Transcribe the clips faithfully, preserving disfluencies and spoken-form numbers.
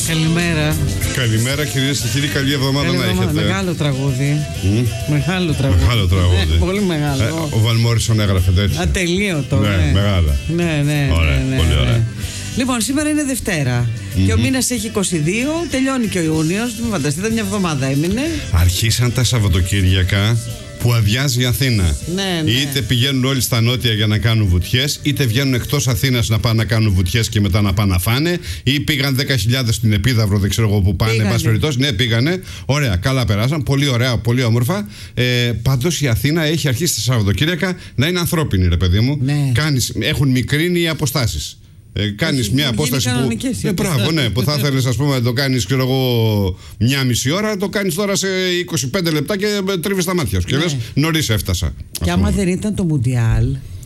Καλημέρα. Καλημέρα κυρίες και κύριοι, καλή εβδομάδα Καλή να εβδομάδα. έχετε. Μεγάλο τραγούδι. Mm? Μεγάλο τραγούδι. Μεγάλο τραγούδι. Ε, πολύ μεγάλο. Ε, ο Βαν Μόρισον έγραφε τέτοιο. Ατελείωτο. Ναι, ναι, μεγάλα. Ναι, ναι. Ωραία, ναι, ναι, πολύ ωραία. ναι. Λοιπόν, σήμερα είναι Δευτέρα. Mm-hmm. Και ο μήνας έχει είκοσι δύο, τελειώνει και ο Ιούνιος. Μην φανταστείτε, μια εβδομάδα έμεινε. Αρχίσαν τα Σαββατοκύριακα που αδειάζει η Αθήνα. Ναι, ναι. Είτε πηγαίνουν όλοι στα νότια για να κάνουν βουτιές, είτε βγαίνουν εκτός Αθήνας να πάνε να κάνουν βουτιές και μετά να πάνε να φάνε, ή πήγαν δέκα χιλιάδες στην Επίδαυρο, δεν ξέρω εγώ που πάνε. Εν πάση περιπτώσει, ναι, πήγανε. Ωραία, καλά περάσαν. Πολύ ωραία, πολύ όμορφα. Ε, πάντως η Αθήνα έχει αρχίσει τα Σαββατοκύριακα να είναι ανθρώπινη, ρε παιδί μου. Ναι. Κάνεις, έχουν μικρύνει οι αποστάσεις. Ε, κάνεις μια απόσταση που. Ναι, μπράβο, ναι, που θα ήθελες, ας πούμε, να το κάνεις, ξέρω εγώ, μια μισή ώρα, το κάνεις τώρα σε είκοσι πέντε λεπτά και τρίβεις τα μάτια σου. Και ναι. λες, νωρίς έφτασα. Και άμα δεν ήταν το Μουντιάλ,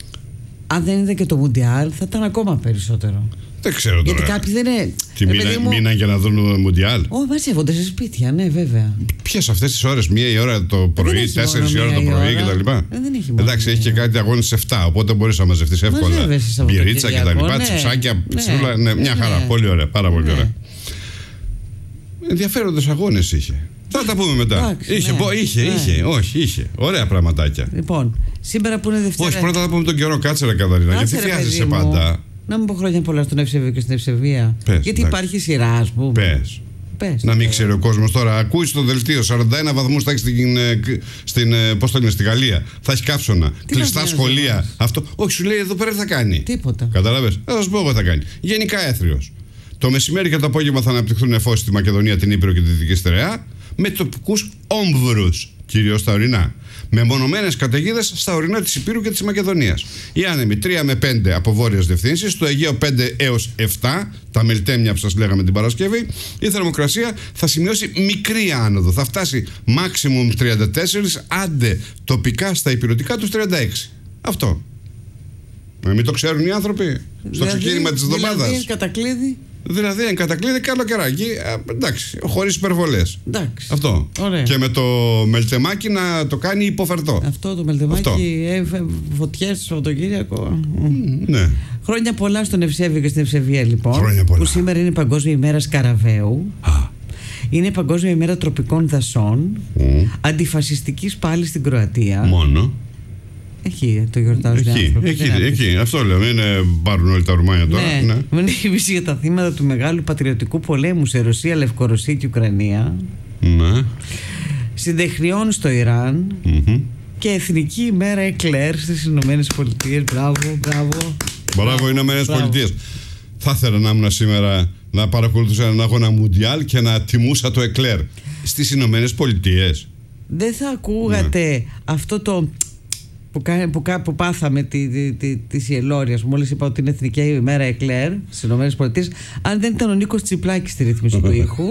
αν δεν ήταν και το Μουντιάλ, θα ήταν ακόμα περισσότερο. Δεν ξέρω τώρα. Γιατί κάποιοι δεν είναι. Τι μήνα, μου... μήνα για να δουν Μουντιάλ. Ω, μαζεύονται σε σπίτια, ναι, βέβαια. Ποιες αυτές τις ώρες, μία η ώρα το πρωί, τέσσερις η ώρα το πρωί κτλ. Δεν έχει μόνο. Εντάξει, έχει και κάτι αγώνες σε εφτά, οπότε μπορείς να μαζευτείς εύκολα. Μπυρίτσα κτλ. Ναι, τσιψάκια, ψηλούλα. Ναι, μια χαρά. Ναι. Πολύ ωραία, πάρα πολύ ναι. ωραία. Ενδιαφέροντες αγώνες είχε. Θα τα πούμε μετά. Εντάξει, είχε, ναι, μπο, είχε, ναι. είχε, όχι, είχε. Ωραία πραγματάκια. Λοιπόν, σήμερα που είναι Δευτέρα. Όχι, πρώτα θα πούμε τον καιρό, κάτσε ρε Καταρίνα, γιατί χρειάζεσαι πάντα. Να μην πω χρόνια πολλά στον Ευσεβείο και στην Ευσεβία. Πες, γιατί εντάξει. Υπάρχει σειρά, ας πούμε. Πες. Πες. Να μην ξέρει ο κόσμος τώρα. Ακούει στο δελτίο σαράντα ένα βαθμούς θα έχει στην, στην, πώς το λένε, στη Γαλλία. Θα έχει καύσωνα. Τι κλειστά σχολεία. Μας. Αυτό. Όχι, σου λέει εδώ πέρα θα κάνει. Τίποτα. Καταλαβες. Θα σας πω εγώ θα κάνει. Γενικά έθριος. Το μεσημέρι και το απόγευμα θα αναπτυχθούν νεφώσεις στη Μακεδονία, την Ήπειρο και τη Δυτική Στερεά. Με τοπικούς όμβρους, κυρίως στα ορεινά. Με μονομένες καταιγίδες στα ορεινά της Υπήρου και της Μακεδονίας. Οι άνεμοι τρία με πέντε από βόρειες διευθύνσεις, στο Αιγαίο πέντε έως επτά, τα μελτέμια που σας λέγαμε την Παρασκευή. Η θερμοκρασία θα σημειώσει μικρή άνοδο. Θα φτάσει maximum τριάντα τέσσερα, άντε τοπικά στα υπηρετικά τους τριάντα έξι. Αυτό. Να μην το ξέρουν οι άνθρωποι στο δηλαδή, ξεκίνημα της εβδομάδας. Δηλαδή, κατακλείδη. Δηλαδή, εν κατακλείδη, καλό καιράκι. Εντάξει, χωρίς υπερβολές. Εντάξει. Αυτό. Ωραία. Και με το μελτεμάκι να το κάνει υποφερτό. Αυτό το μελτεμάκι, ε, φωτιές στο Σαββατοκύριακο. Mm, ναι. Χρόνια πολλά στον Ευσέβιο και στην Ευσεβία, λοιπόν. Χρόνια πολλά. Που σήμερα είναι η Παγκόσμια ημέρα Σκαραβαίου. Α. Είναι η Παγκόσμια ημέρα τροπικών δασών. Mm. Αντιφασιστικής πάλι στην Κροατία. Μόνο. Εκεί το γιορτάζουν οι άνθρωποι. Εκεί, εκεί, εκεί, αυτό λέω. Μην πάρουν όλοι τα ουρμάνια τώρα. Ναι, ναι. Μνήμηση για τα θύματα του μεγάλου πατριωτικού πολέμου σε Ρωσία, Λευκορωσία και Ουκρανία. Ναι. Συντεχνιών στο Ιράν. Mm-hmm. Και Εθνική ημέρα Εκλέρ στις Ηνωμένες Πολιτείες. Μπράβο, μπράβο. Μπράβο, Ηνωμένες Πολιτείες. Θα ήθελα να ήμουν σήμερα να παρακολουθούσα έναν αγώνα Μουντιάλ και να τιμούσα το Εκλέρ στις Ηνωμένες Πολιτείες. Δεν θα ακούγατε ναι. αυτό το. Που, που, που πάθαμε τη, τη, τη, τη Ιελόρια, μόλις είπα ότι είναι Εθνική ημέρα Εκλέρ στις ΗΠΑ, αν δεν ήταν ο Νίκος Τσιπλάκης στη ρύθμιση του ήχου,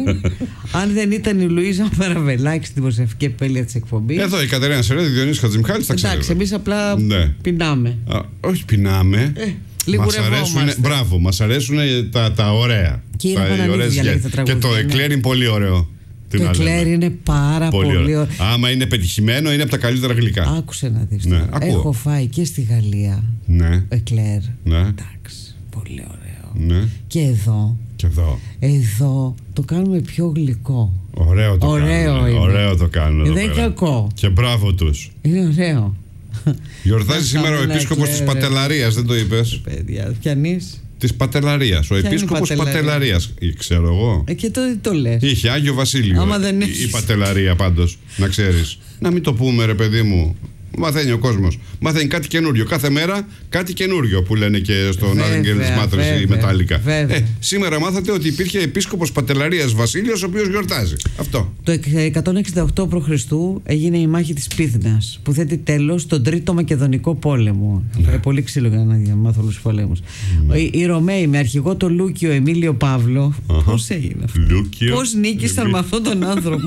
αν δεν ήταν η Λουίζα Μαραβελάκη στη δημοσιογραφική επέλεια της εκπομπής. Εδώ η Κατερίνα Σερέδη, Διονύσης Χατζημιχάλης, τα ξέρετε. Εντάξει, εμείς απλά ναι. πεινάμε. Α, όχι πεινάμε. Ε, μας αρέσουν, μπράβο, μας αρέσουν τα, τα ωραία. Και, τα, τα ωραίες και το Εκλέρ είναι πολύ ωραίο. Το Εκλέρ είναι πάρα πολύ, πολύ ωραίο. Άμα είναι πετυχημένο, είναι από τα καλύτερα γλυκά. Άκουσε να δεις. Ναι, έχω φάει και στη Γαλλία. Ναι. Εκλέρ. Ναι. Εντάξει. Πολύ ωραίο. Ναι. Και εδώ. Και εδώ. Εδώ το κάνουμε πιο γλυκό. Ωραίο το ωραίο κάνουν. Είναι. Ωραίο το κάνουν. Δεν είναι κακό. Και μπράβο τους. Είναι ωραίο. Γιορτάζει σήμερα ο επίσκοπος της Πατελαρίας, δεν το είπες. Παιδιά, πιανείς. Της Πατελαρίας. Ο επίσκοπος Πατελαρίας. Ξέρω εγώ. Ε, και τότε το λες. Είχε Άγιο Βασίλειο. Άμα δεν η, η Πατελαρία πάντως. Να ξέρεις. Να μην το πούμε, ρε παιδί μου. Μαθαίνει ο κόσμος. Μαθαίνει κάτι καινούριο. Κάθε μέρα κάτι καινούριο που λένε και στον Άγγελ της Μάτρης η Μετάλλικα. Ε, σήμερα μάθατε ότι υπήρχε επίσκοπος Πατελαρίας Βασίλειος ο οποίος γιορτάζει. Αυτό. Το εκατόν εξήντα οκτώ προ Χριστού έγινε η μάχη της Πύθνας που θέτει τέλος στον Τρίτο Μακεδονικό Πόλεμο. Ναι. Πολύ ξύλο για να μάθω όλους τους πολέμους. Ναι. Οι, οι Ρωμαίοι με αρχηγό το Λούκιο Εμίλιο Παύλο. Uh-huh. Πώς έγινε αυτό? Λούκιο. Πώς νίκησαν με αυτόν τον άνθρωπο?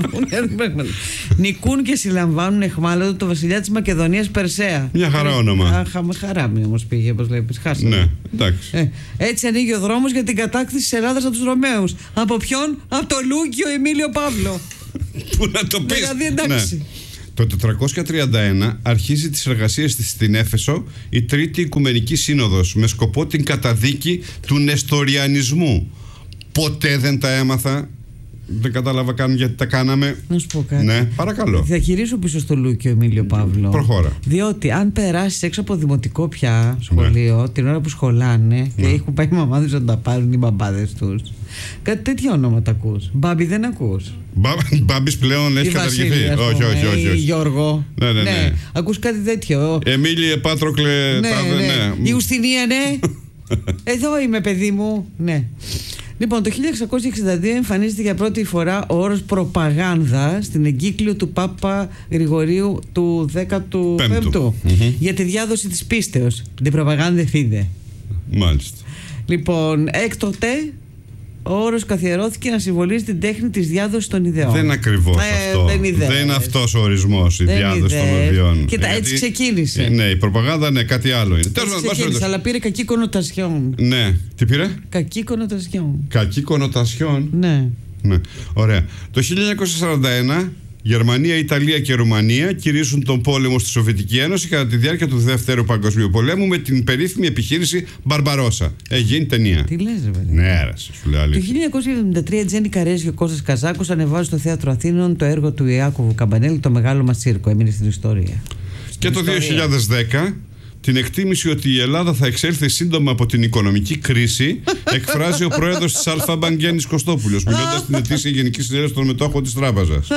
Νικούν και συλλαμβάνουν εχμάλωτο το βασιλιά της Μακεδονίας. Περσέα. Μια χαρά όνομα. Αχα, χαρά μου όμως πήγε, όπως βλέπεις. Χάσαμε. Ναι, εντάξει. Ε, έτσι ανοίγει ο δρόμος για την κατάκτηση της Ελλάδας από τους Ρωμαίους. Από ποιον? Από το Λούκιο Εμίλιο Παύλο. Πού να το πεις. Δηλαδή εντάξει. Ναι. Το τετρακόσια τριάντα ένα αρχίζει τις εργασίες της στην Έφεσο η Τρίτη Οικουμενική Σύνοδος με σκοπό την καταδίκη του νεστοριανισμού. ποτέ δεν τα έμαθα. Δεν κατάλαβα καν γιατί τα κάναμε. Να σου πω κάτι. Ναι, παρακαλώ. Θα γυρίσω πίσω στο Λούκιο, Εμίλιο Παύλο. Προχώρα. Διότι αν περάσει έξω από δημοτικό πια σχολείο, ναι, την ώρα που σχολάνε, ναι, και έχουν πάει οι μαμάδες να τα πάρουν οι μπαμπάδες τους, κάτι τέτοια ονόματα ακούς. Μπάμπη δεν ακούς. Μπάμπης πλέον έχει καταργηθεί. Όχι, όχι, όχι, όχι. Γιώργο. Ναι, ναι, ναι. ναι. Ακούς κάτι τέτοιο. Εμίλιε, Πάτροκλε. Ναι, τάδε, ναι. ναι. Η Ουστινία, ναι. Εδώ είμαι, παιδί μου. Ναι. Λοιπόν, το χίλια εξακόσια εξήντα δύο εμφανίζεται για πρώτη φορά ο όρος προπαγάνδα στην εγκύκλιο του Πάπα Γρηγορίου του δέκατου πέμπτου mm-hmm. για τη διάδοση της πίστεως. Την προπαγάνδα φίδε. Μάλιστα. Λοιπόν, έκτοτε ο όρος καθιερώθηκε να συμβολίζει την τέχνη της διάδοσης των ιδεών. Δεν είναι ακριβώς ε, αυτό. Δεν, δεν είναι αυτός ο ορισμός, η δεν διάδοση των ιδεών. Κοίτα, έτσι ξεκίνησε. Ναι, η προπαγάνδα είναι κάτι άλλο. Είναι. Έτσι ξεκίνησε, αλλά πήρε κακή κονοτασιόν. Ναι. Τι πήρε? Κακή κονοτασιόν. Κακή κονοτασιόν. Ναι. Ναι. Ωραία. Το χίλια εννιακόσια σαράντα ένα Γερμανία, Ιταλία και Ρουμανία κηρύσσουν τον πόλεμο στη Σοβιετική Ένωση κατά τη διάρκεια του Δεύτερου Παγκοσμίου Πολέμου με την περίφημη επιχείρηση Μπαρμπαρόσα. Έγινε ταινία. Τι λες, ρε παιδί. Ναι, ρε, σου λέω αλήθεια. Το χίλια εννιακόσια εβδομήντα τρία Τζένι Καρέζη και ο Κώστας Καζάκος ανεβάζουν στο Θέατρο Αθήνων το έργο του Ιάκωβου Καμπανέλη, Το Μεγάλο Μας Τσίρκο. Έμεινε στην ιστορία. Και το δύο χιλιάδες δέκα την εκτίμηση ότι η Ελλάδα θα εξέλθει σύντομα από την οικονομική κρίση εκφράζει ο πρόεδρος της Αλφα Μπανκ Γιάννης Κωστόπουλος, μιλώντας στην ετήσια Γενική Συνέλευση των Μετόχων της Τράπεζας.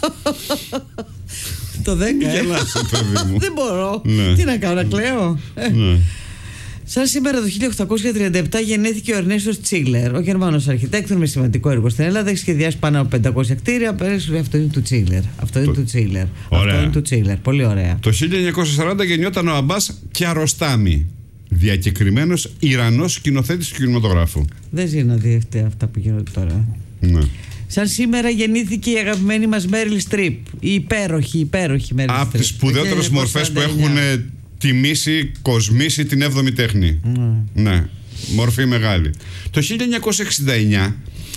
Το δέκα. Γελάσαι, παιδί μου. Δεν μπορώ. Ναι. Τι να κάνω, να κλαίω. Ναι. Σαν σήμερα το χίλια οκτακόσια τριάντα επτά γεννήθηκε ο Ερνέστος Τσίγκλερ, ο Γερμανός αρχιτέκτορ με σημαντικό έργο στην Ελλάδα. Έχει σχεδιάσει πάνω από πεντακόσια κτίρια. Αυτό είναι του Τσίγκλερ. Αυτό είναι του Τσίγκλερ. Αυτό είναι του Τσίγκλερ. Πολύ ωραία. Το χίλια εννιακόσια σαράντα γεννιόταν ο Αμπάς Κιαροστάμι, διακεκριμένος Ιρανός σκηνοθέτης του κινηματογράφου. Δεν ζει να δει αυτά που γίνονται τώρα. Ναι. Σαν σήμερα γεννήθηκε η αγαπημένη μας Μέριλ Στριπ. Η υπέροχη, υπέροχη Μέριλ Στριπ. Από τις σπουδαιότερες μορφές που έχουν τιμήσει, κοσμήσει την έβδομη τέχνη. Mm. Ναι, μορφή μεγάλη. Το χίλια εννιακόσια εξήντα εννιά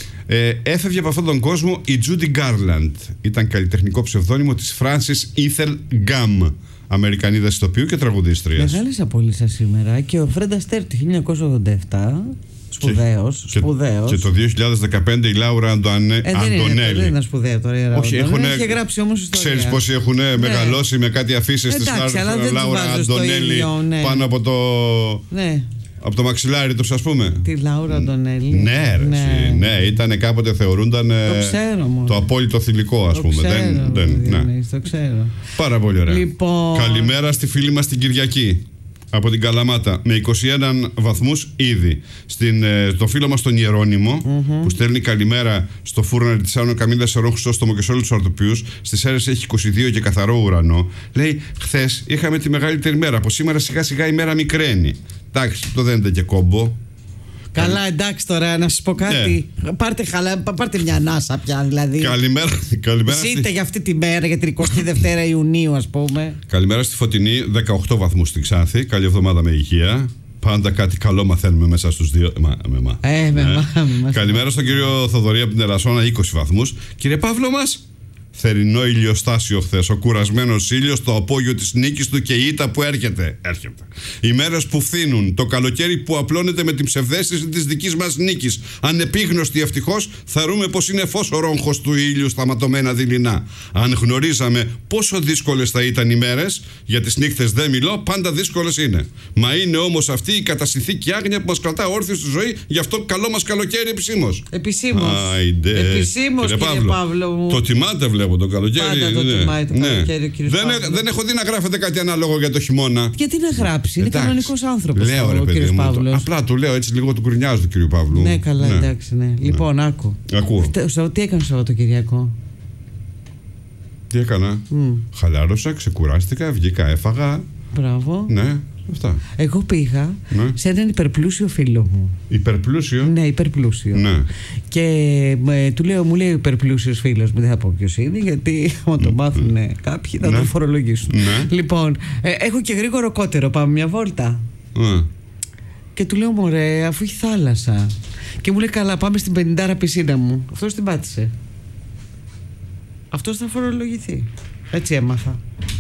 ε, έφευγε από αυτόν τον κόσμο η Judy Garland. Ήταν καλλιτεχνικό ψευδόνυμο της Frances Ethel Gum, Αμερικανίδας ηθοποιού και τραγουδίστριας. Μεγάλες απόλυσες σήμερα. Και ο Φρεντ Αστέρ το χίλια εννιακόσια ογδόντα επτά. Σπουδαίος, και, σπουδαίος. Και το δύο χιλιάδες δεκαπέντε η Λάουρα Αντωνέ, ε, δεν Αντωνέλη. Δεν είναι σπουδαία τώρα η Λάουρα. Όχι, έχουν, είχε γράψει όμως ιστορία. Ξέρεις πως έχουν ναι. μεγαλώσει με κάτι αφήσεις της Λάουρα Αντωνέλη ναι. πάνω από το, ναι. από το μαξιλάρι τους, ας πούμε. Τη Λάουρα Αντωνέλη. Ναι, ρε, ναι. ναι, ήταν κάποτε θεωρούνταν το, ξέρω, το απόλυτο θηλυκό, ας το πούμε. Ξέρω, δεν, δεν, ναι. ναι. Το ξέρω. Πάρα πολύ ωραία. Λοιπόν... Καλημέρα στη φίλη μας την Κυριακή. Από την Καλαμάτα με είκοσι ένα βαθμούς ήδη. Στην, ε, το φίλο μας τον Ιερώνυμο mm-hmm. που στέλνει καλημέρα στο φούρνο της Άνω Καμίλα Σερών Χρυσόστομο και σε όλους τους αρτοποιούς. Στις Σέρρες έχει είκοσι δύο και καθαρό ουρανό. Λέει, χθες είχαμε τη μεγαλύτερη μέρα. Από σήμερα σιγά σιγά η μέρα μικραίνει. Εντάξει, το δεν είναι και κόμπο. Καλά, εντάξει τώρα να σας πω κάτι. Ναι. Πάρτε, χαλά, πάρτε μια ανάσα πια, δηλαδή. Καλημέρα. καλημέρα Ζείτε στη... για αυτή τη μέρα, για την εικοστή δεύτερη Ιουνίου, ας πούμε. Καλημέρα στη Φωτεινή, δεκαοκτώ βαθμούς στην Ξάνθη. Καλή εβδομάδα με υγεία. Πάντα κάτι καλό μαθαίνουμε μέσα στους δύο. Μα, με μα. Ε, με, ναι. μα, με μα. Καλημέρα στον κύριο Θοδωρή από την Ελασσόνα, είκοσι βαθμούς. Κύριε Παύλο μας. Θερινό ηλιοστάσιο χθες. Ο κουρασμένος ήλιος, το απόγειο της νίκης του και η ήττα που έρχεται. Έρχεται. Οι μέρες που φθήνουν. Το καλοκαίρι που απλώνεται με την ψευδαίσθηση της δικής μας νίκης. Ανεπίγνωστοι ευτυχώς, θεωρούμε πως είναι φως ο ρόγχος του ήλιου στα ματωμένα δειλινά. Αν γνωρίζαμε πόσο δύσκολες θα ήταν οι μέρες, για τις νύχτες δεν μιλώ, πάντα δύσκολες είναι. Μα είναι όμως αυτή η κατασυνθήκη άγνοια που μας κρατά όρθιος στη ζωή, γι' αυτό καλό μας καλοκαίρι επισήμως. Επισήμως. Επισήμως, κύριε, κύριε Παύλο μου. Το τιμάτε, βλέπω. Το καλοκαίρι, πάντα το ναι. τιμάει το καλοκαίρι, ναι. κύριε δεν, Παύλο. δεν έχω δει να γράφετε κάτι ανάλογο για το χειμώνα. Γιατί να γράψει, είναι κανονικός άνθρωπος. Λέω, ρε παιδί μου, το, απλά του λέω έτσι λίγο του γκρινιάζω του κύριου Παύλου. Ναι, καλά, ναι. εντάξει, ναι. Λοιπόν, ναι. άκου. Ακούω. Τι έκανε το Σαββατοκυριακό? Τι έκανα? Mm. Χαλάρωσα, ξεκουράστηκα, βγήκα, έφαγα. Μπράβο. Ναι. Αυτά. Εγώ πήγα ναι. σε έναν υπερπλούσιο φίλο μου. Υπερπλούσιο? Ναι, υπερπλούσιο. Ναι. Και ε, του λέω, μου λέει ο υπερπλούσιος φίλος μου, δεν θα πω ποιος είναι, γιατί άμα το μάθουν mm. κάποιοι θα ναι. το φορολογήσουν. Ναι. Λοιπόν, ε, έχω και γρήγορο κότερο, πάμε μια βόλτα. Mm. Και του λέω, μωρέ, αφού έχει θάλασσα. Και μου λέει, καλά, πάμε στην πενηντάρα πισίνα μου. Αυτός την πάτησε. Αυτός θα φορολογηθεί. Έτσι έμαθα.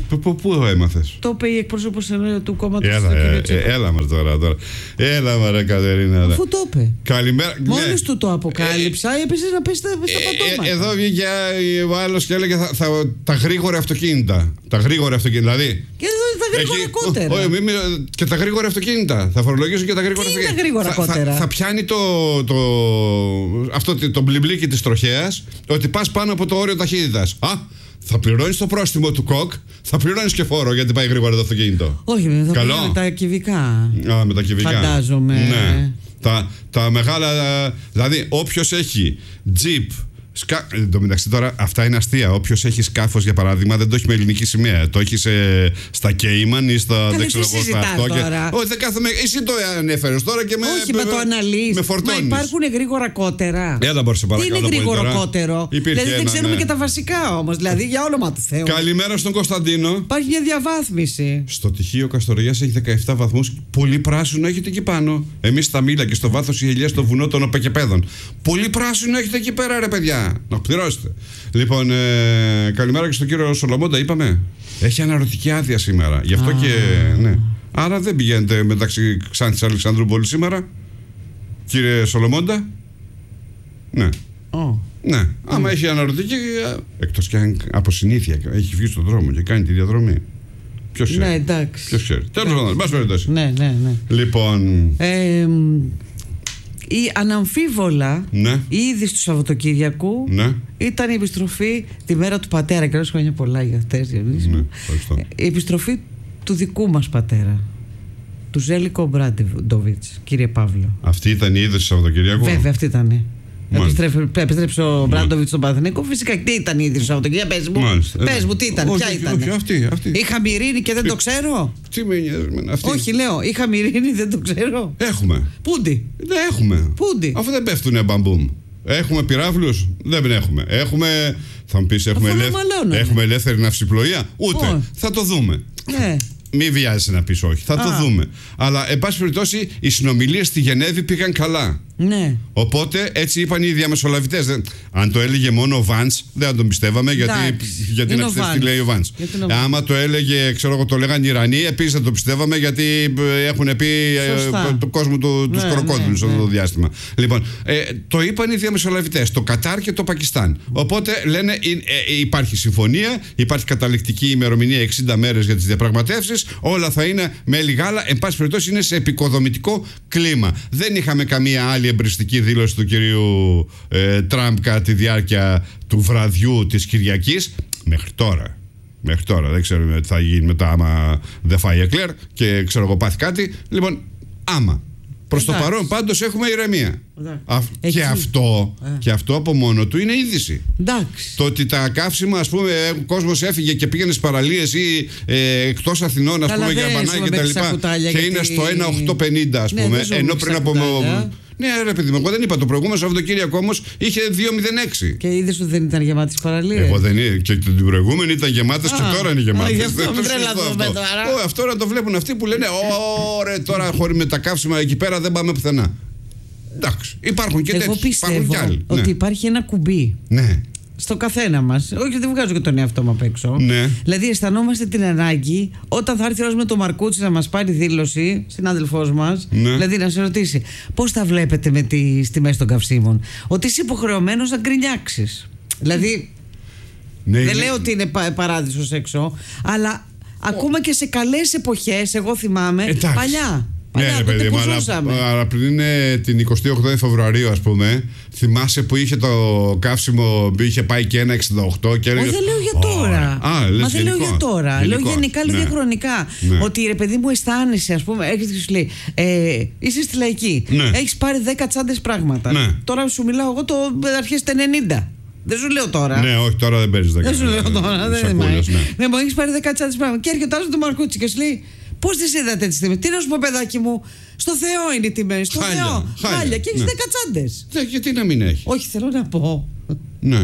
Πού έμαθες? Το είπε η εκπρόσωπος του κόμματος. Έλα, ε, ε, έλα μας τώρα, τώρα. Έλα μα ρε Κατερίνα. Αφού το είπε. Καλημέρα. Μόλις ναι. του το αποκάλυψα, ε, έπεσε να πέσει στα πατώματα. Ε, ε, εδώ βγήκε ο άλλος και έλεγε θα, θα, τα γρήγορα αυτοκίνητα. Τα γρήγορα αυτοκίνητα, δηλαδή. Και εδώ τα γρήγορα εκεί, κότερα. Ό, ό, μη, και τα γρήγορα αυτοκίνητα. Θα φορολογήσουν και τα γρήγορα Τι αυτοκίνητα. Είναι τα γρήγορα θα, κότερα. Θα, θα πιάνει το, το, αυτό το μπλιμπλίκι της τροχέας ότι πας πάνω από το όριο ταχύτητας. Α, θα πληρώνεις το πρόστιμο του κοκ, θα πληρώνεις και φόρο γιατί πάει γρήγορα το αυτοκίνητο. Όχι, θα Καλό. με τα κυβικά. Α, με τα κυβικά. Φαντάζομαι. Ναι. Τα, τα μεγάλα. Δηλαδή, όποιος έχει Jeep. Σκα... Εν τω μεταξύ τώρα αυτά είναι αστεία. Όποιος έχει σκάφος για παράδειγμα δεν το έχει με ελληνική σημαία. Το έχει σε... στα Κέιμαν ή στα. Δεν ξέρω εγώ στα αυτό. Και... Όχι, δεν κάθομαι. Εσύ το ανέφερες τώρα και με. Όχι, με, με το αναλύεις. Με φορτώνεις. Μα υπάρχουν γρήγορα κότερα. Έλα, μπορείς, παρακαλώ. Τι είναι γρήγορο κότερο? Δηλαδή δεν ένα, ξέρουμε ναι. και τα βασικά όμως. Δηλαδή για όνομα του Θεού. Καλημέρα στον Κωνσταντίνο. Υπάρχει μια διαβάθμιση. Στο τυχείο Καστορίας έχει δεκαεπτά βαθμούς. Πολύ πράσινο έχετε εκεί πάνω. Εμείς στα Μήλα και στο βάθος η ελιά στο βουνό των Οπεκεπέδων. Πολύ πράσινο έχετε εκεί πέρα, ρε παιδιά. Να πληρώσετε. Λοιπόν, ε, καλημέρα και στον κύριο Σολομόντα, είπαμε. Έχει αναρωτική άδεια σήμερα. Γι' αυτό ah. και. Ναι. Άρα δεν πηγαίνετε μεταξύ Ξάνθης Αλεξανδρούπολης σήμερα, κύριε Σολομόντα. Ναι. Oh. Ναι. Mm. Άμα έχει αναρωτική. Εκτός και αν από συνήθεια έχει βγει στον δρόμο και κάνει τη διαδρομή. Ποιος ξέρει. Ναι, εντάξει. Ποιος ξέρει. Τέλος πάντων, μπας περιπτώσει. Ναι, ναι, ναι. Λοιπόν. Ε, η αναμφίβολα ναι. η είδηση του Σαββατοκύριακου ναι. ήταν η επιστροφή τη μέρα του πατέρα. Και όλες χρόνια πολλά για αυτές, Διονύση. Ναι, η επιστροφή του δικού μας πατέρα, του Ζέλικο Μπράντοβιτς, κύριε Παύλο. Αυτή ήταν η είδηση του Σαββατοκύριακου. Βέβαια, αυτή ήταν. Επιστρέψε ο Μπράντοβιτς στον Παναθηναϊκό. Φυσικά, τι ήταν η είδηση του Σαββατοκύριακου? Πες μου, πες μου τι ήταν, όχι, ποια ήταν? Όχι, αυτή, αυτή. Είχα μυρίνει και δεν το ξέρω. Τι με νοιάζει αυτή? Όχι, λέω, είχα μυρίνει, δεν το ξέρω. Έχουμε. Πούντι. Δεν έχουμε. Πούντι. Αφού δεν πέφτουνε μπαμπούμ. Έχουμε πυράβλους? Δεν έχουμε. Έχουμε. Θα μου πεις, έχουμε, ελεύθ... έχουμε ελεύθερη ναυσιπλοεία? Ούτε. Oh. Θα το δούμε. Ναι. Μη βιάζεσαι να πεις όχι. Θα ah. το δούμε. Αλλά, εν πάση περιπτώσει, οι συνομιλίες στη Γενέβη πήγαν καλά. Ναι. Οπότε έτσι είπαν οι διαμεσολαβητές. Αν το έλεγε μόνο ο Βαντς, δεν θα τον πιστεύαμε, γιατί, γιατί να πιστεύεις τι λέει ο Βαντς. Άμα το έλεγε, ξέρω εγώ, το λέγανε οι Ιρανοί, επίσης θα το πιστεύαμε, γιατί έχουν πει ε, το κόσμο του, ναι, τους κροκόδιλους ναι, αυτό ναι. το διάστημα. Λοιπόν, ε, το είπαν οι διαμεσολαβητές, το Κατάρ και το Πακιστάν. Οπότε λένε ε, ε, υπάρχει συμφωνία, υπάρχει καταληκτική ημερομηνία εξήντα μέρες για τις διαπραγματεύσεις, όλα θα είναι με λιγάλα. Εν πάση περιπτώσει είναι σε επικοδομητικό κλίμα. Δεν είχαμε καμία άλλη εμπριστική δήλωση του κυρίου ε, Τραμπ κατά τη διάρκεια του βραδιού της Κυριακής μέχρι τώρα. Μέχρι τώρα δεν ξέρουμε τι θα γίνει μετά άμα δεν φάει εκλέρ και ξέρω εγώ πάθει κάτι. Λοιπόν, άμα. Προς το παρόν πάντως έχουμε ηρεμία. Α, και, αυτό, και αυτό από μόνο του είναι είδηση. Εντάξει. Το ότι τα καύσιμα, ας πούμε, ο κόσμος έφυγε και πήγαινε στις παραλίες ή ε, εκτός Αθηνών, ας πούμε, για μπανάκι και τα λοιπά, και γιατί... είναι στο ένα οκτώ πενήντα, ας πούμε, ναι, ενώ πριν από... Ναι, ρε παιδί μου, εγώ δεν είπα. Το προηγούμενο Σαββατοκύριακο όμως είχε δύο μηδέν έξι. Και είδες ότι δεν ήταν γεμάτες παραλίες? Εγώ δεν είδα. Και την προηγούμενη ήταν γεμάτες και τώρα είναι γεμάτες. Γι' αυτό μην τρελαθούμε τώρα. Αυτό να το βλέπουν αυτοί που λένε ωραία, τώρα χωρίς με τα καύσιμα εκεί πέρα δεν πάμε πουθενά. Εντάξει, υπάρχουν και τέτοιοι. Εγώ πιστεύω ότι υπάρχει ένα κουμπί. Ναι. Στο καθένα μας. Όχι, δεν βγάζω και τον εαυτό μου απ' έξω. Ναι. Δηλαδή, αισθανόμαστε την ανάγκη όταν θα έρθει ο με το Μαρκούτσι να μας πάρει δήλωση, συνάδελφός μας, ναι. δηλαδή να σε ρωτήσει πώς τα βλέπετε με τις τιμές των καυσίμων. Ότι είσαι υποχρεωμένος να γκρινιάξεις. Δηλαδή, ναι, δεν ναι. λέω ότι είναι παράδεισος έξω, αλλά oh. ακόμα και σε καλές εποχές, εγώ θυμάμαι, εντάξει. παλιά. Παλιά, ναι, παιδί, αλλά, αλλά πριν ε, την εικοστή όγδοη Φεβρουαρίου, ας πούμε, θυμάσαι που είχε το καύσιμο, είχε πάει και ένα εξήντα οκτώ και έλεγε. Όχι, δεν λέω για τώρα. Oh. Α, Μα δεν λέω για τώρα. Γενικό. Λέω γενικά, λέω ναι. διαχρονικά. Ναι. Ότι ρε παιδί μου αισθάνεσαι, ας πούμε, έρχεται και σου λέει, ε, είσαι στη Λαϊκή, ναι. έχεις πάρει δέκα τσάντες πράγματα. Ναι. Τώρα σου μιλάω εγώ το αρχές τα ενενήντα. Δεν σου λέω τώρα. Ναι, όχι, τώρα δεν παίρνει δέκα. Δεν σου λέω τώρα. Δεν είναι. Ναι, μου έχει πάρει δέκα τσάντες πράγματα. Και έρχεται ο άλλος του Μαρκούτσι και σου λέει, πώς τις είδατε τις τιμές? Τι να σου πω, παιδάκι μου, στο Θεό είναι οι τιμές. Στο χάλια, Θεό. Χάλια. Χάλια. Και έχεις ναι. δέκα τσάντες. Ναι, γιατί να μην έχει? Όχι, θέλω να πω. Ναι.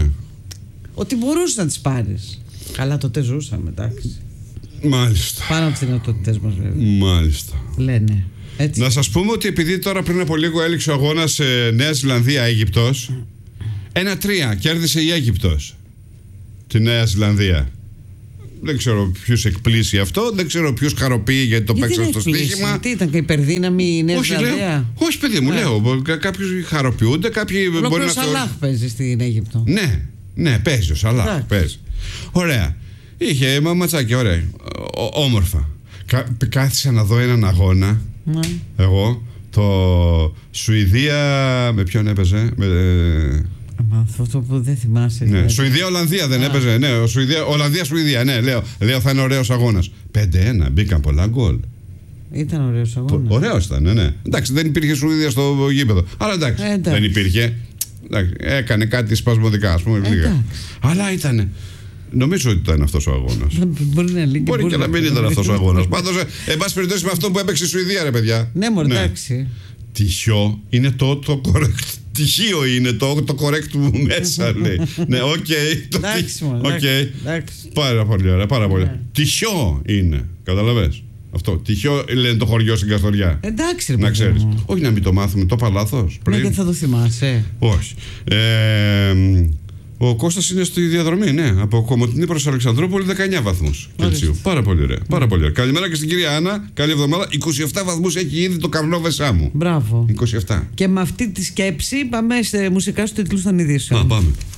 Ότι μπορούσες να τις πάρεις. Καλά, τότε ζούσαμε, εντάξει. Μάλιστα. Πάνω από τις δυνατότητες μας, βέβαια. Μάλιστα. Λένε. Έτσι. Να σας πούμε ότι επειδή τώρα πριν από λίγο έληξε ο αγώνας ε, Νέα Ζηλανδία-Αίγυπτος, ένα τρία κέρδισε η Αίγυπτος τη Νέα Ζηλανδία. Δεν ξέρω ποιους εκπλήσει αυτό. Δεν ξέρω ποιους χαροποιεί γιατί το παίξαν στο στοίχημα. Τι ήταν, υπερδύναμη η Νέα Ζηλανδία? Όχι, παιδί μου, λέω. Κάποιοι χαροποιούνται, κάποιοι μπορεί να. Ο Σαλάχ παίζει στην Αίγυπτο. Ναι, ναι, παίζει ο Σαλάχ. Παίζει. Ωραία. Είχε ματσάκι, ωραία. Όμορφα. Κάθισα να δω έναν αγώνα. Ναι. Εγώ. Το Σουηδία. Με ποιον έπαιζε? Με... Αυτό που δεν θυμάσαι. Ναι. Δηλαδή. Σουηδία-Ολλανδία δεν Α. έπαιζε. Ναι, Σουηδία, Ολλανδία-Σουηδία. Ναι, λέω, λέω θα είναι ωραίος αγώνας. πέντε ένα, μπήκαν πολλά γκολ. Ήταν ωραίος αγώνας. Ωραίος ήταν, ναι, ναι. Εντάξει, δεν υπήρχε Σουηδία στο γήπεδο. Αλλά εντάξει, ε, εντάξει. δεν υπήρχε. Εντάξει, έκανε κάτι σπασμωδικά, ας πούμε. Λίγα. Αλλά ήταν. Νομίζω ότι ήταν αυτός ο αγώνας. Μπορεί, να λίγη, μπορεί, μπορεί και να μην ήταν αυτός ο αγώνας. Πάντως, εν πάση περιπτώσει, με αυτό που έπαιξε η Σουηδία, ρε παιδιά. Ναι, μωρέ, εντάξει. Τυχαίο είναι το, το correct. Τυχαίο είναι το, το correct μου μέσα, λέει. Ναι, οκ. Εντάξει, okay. Πάρα πολύ ωραία, πάρα πολύ. Yeah. Τυχαίο είναι. Καταλαβες. Αυτό. Τυχαίο λένε το χωριό στην Καστοριά. Εντάξει, ρε, να ξέρεις. Μου. Όχι να μην το μάθουμε, το είπα λάθος. Ναι, γιατί θα το θυμάσαι. Όχι. Ε, ο Κώστας είναι στη διαδρομή, ναι. Από Κομοτηνή προς Αλεξανδρούπολη, δεκαεννιά βαθμούς Κελσίου. Πάρα πολύ ωραία. Πάρα πολύ ωραία. Καλημέρα και στην κυρία Άννα. Καλή εβδομάδα. είκοσι επτά βαθμούς έχει ήδη το καβλό Βεσά μου. Μπράβο. είκοσι επτά. Και με αυτή τη σκέψη πάμε σε μουσικά στους τίτλους των ειδήσεων. Α, πάμε.